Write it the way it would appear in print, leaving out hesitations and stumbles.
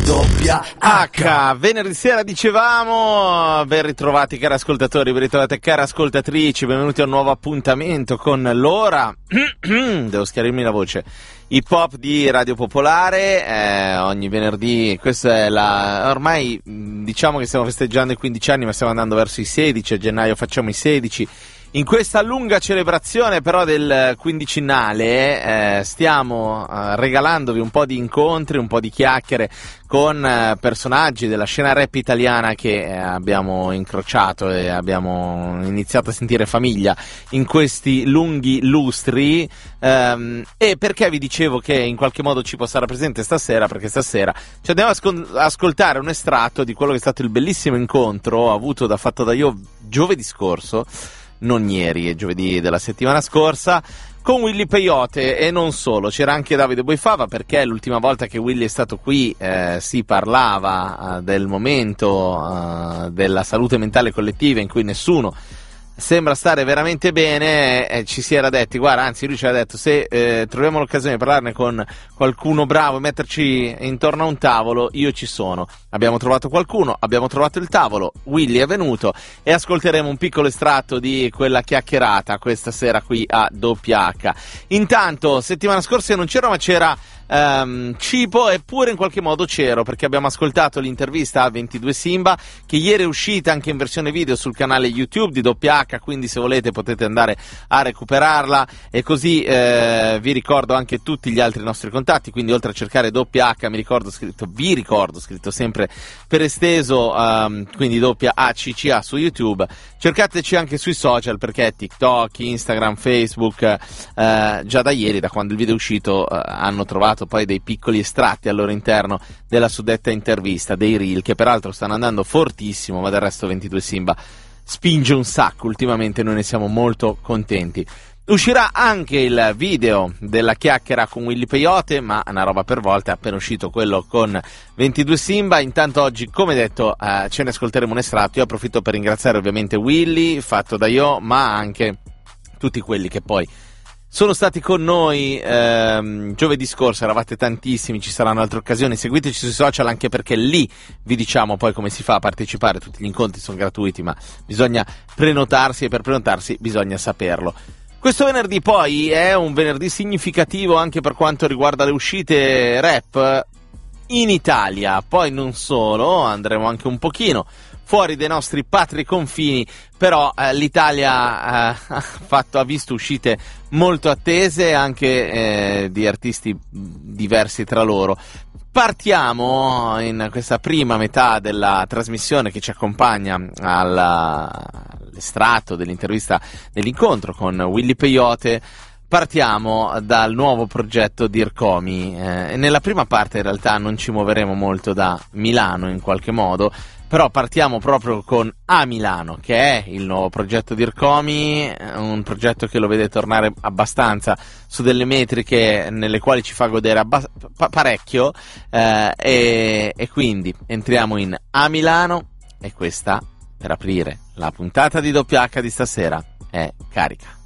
doppia H. Venerdì sera dicevamo, ben ritrovati cari ascoltatori, ben ritrovate cari ascoltatrici, benvenuti a un nuovo appuntamento con l'ora, devo schiarirmi la voce, hip hop di Radio Popolare, ogni venerdì, questa è ormai diciamo che stiamo festeggiando i 15 anni ma stiamo andando verso i 16, a gennaio facciamo i 16. In questa lunga celebrazione però del quindicinale stiamo regalandovi un po' di incontri, un po' di chiacchiere con personaggi della scena rap italiana che abbiamo incrociato e abbiamo iniziato a sentire famiglia in questi lunghi lustri, e perché vi dicevo che in qualche modo ci può stare presente stasera, perché stasera ci andiamo a ascoltare un estratto di quello che è stato il bellissimo incontro avuto fatto da io giovedì scorso, non ieri, è giovedì della settimana scorsa, con Willy Peyote e non solo, c'era anche Davide Boifava, perché l'ultima volta che Willy è stato qui si parlava del momento della salute mentale collettiva in cui nessuno sembra stare veramente bene, ci si era detti, guarda, anzi lui ci ha detto, se troviamo l'occasione di parlarne con qualcuno bravo e metterci intorno a un tavolo, io ci sono. Abbiamo trovato qualcuno, abbiamo trovato il tavolo, Willy è venuto e ascolteremo un piccolo estratto di quella chiacchierata questa sera qui a Doppia H. Intanto, settimana scorsa non c'ero, ma c'era Cipo, eppure in qualche modo c'ero, perché abbiamo ascoltato l'intervista a 22 Simba, che ieri è uscita anche in versione video sul canale YouTube di Doppia H, quindi se volete potete andare a recuperarla, e così vi ricordo anche tutti gli altri nostri contatti, quindi oltre a cercare Doppia H vi ricordo scritto sempre per esteso, quindi Doppia ACCA su YouTube, cercateci anche sui social, perché TikTok, Instagram, Facebook, già da ieri, da quando il video è uscito, hanno trovato poi dei piccoli estratti al loro interno della suddetta intervista, dei reel, che peraltro stanno andando fortissimo, ma del resto 22 Simba spinge un sacco ultimamente, noi ne siamo molto contenti. Uscirà anche il video della chiacchiera con Willy Peyote, ma una roba per volta, è appena uscito quello con 22 Simba. Intanto oggi, come detto, ce ne ascolteremo un estratto. Io approfitto per ringraziare ovviamente Willy, fatto da io, ma anche tutti quelli che poi sono stati con noi giovedì scorso, eravate tantissimi, ci saranno altre occasioni, seguiteci sui social, anche perché lì vi diciamo poi come si fa a partecipare, tutti gli incontri sono gratuiti, ma bisogna prenotarsi, e per prenotarsi bisogna saperlo. Questo venerdì poi è un venerdì significativo anche per quanto riguarda le uscite rap in Italia, poi non solo, andremo anche un pochino fuori dai nostri patri confini, però l'Italia ha visto uscite molto attese anche di artisti diversi tra loro. Partiamo in questa prima metà della trasmissione che ci accompagna all'estratto dell'intervista, dell'incontro con Willy Peyote. Partiamo dal nuovo progetto di Ircomi. Nella prima parte in realtà non ci muoveremo molto da Milano in qualche modo, però partiamo proprio con A Milano, che è il nuovo progetto di Ircomi, un progetto che lo vede tornare abbastanza su delle metriche nelle quali ci fa godere parecchio, e quindi entriamo in A Milano, e questa, per aprire la puntata di Doppia H di stasera, è Carica.